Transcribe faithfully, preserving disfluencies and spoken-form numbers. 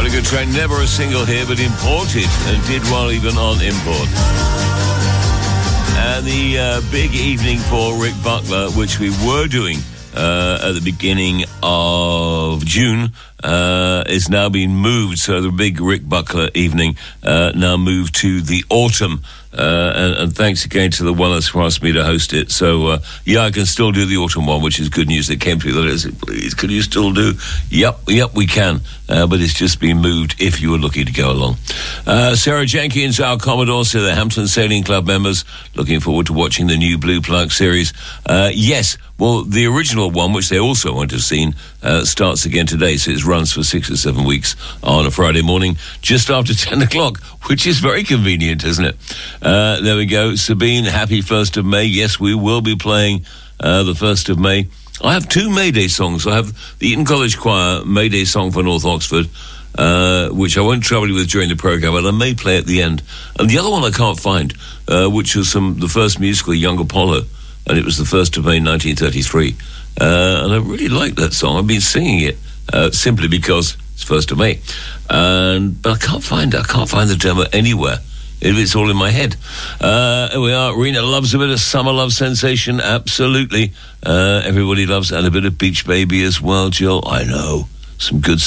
a good track. Never a single here, but imported, and did well even on import. And the uh, big evening for Rick Buckler, which we were doing uh, at the beginning of June, uh, is now being moved. So the big Rick Buckler evening uh, now moved to the autumn. Uh, and, and thanks again to the Wellers for asking me to host it. So, uh, yeah, I can still do the autumn one, which is good news. They came through the letters. Please, can you still do? Yep, yep, we can. Uh, but it's just been moved if you were looking to go along. Uh, Sarah Jenkins, our Commodore, so the Hampton Sailing Club members, looking forward to watching the new Blue Plug series. Uh, yes, well, the original one, which they also want to have seen, uh, starts again today. So it runs for six or seven weeks on a Friday morning, just after ten o'clock, which is very convenient, isn't it? Uh, there we go. Sabine, happy first of May. Yes, we will be playing uh, the first of May. I have two May Day songs. I have the Eton College Choir May Day song for North Oxford, uh, which I won't trouble you with during the programme, but I may play at the end. And the other one I can't find, uh, which was some the first musical, Young Apollo, and it was the first of May nineteen thirty-three. Uh, and I really like that song. I've been singing it uh, simply because it's first of May. And, but I can't find it. I can't find the demo anywhere. It's all in my head. Uh, here we are. Rena loves a bit of summer love sensation. Absolutely. Uh, everybody loves, and a bit of Beach Baby as well, Jill. I know. Some good